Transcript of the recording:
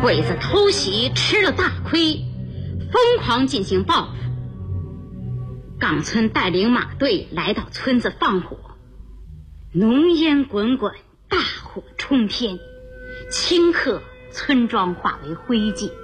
鬼子偷袭吃了大亏，疯狂进行报复。冈村带领马队来到村子放火，浓烟滚滚，大火冲天，顷刻村庄化为灰烬。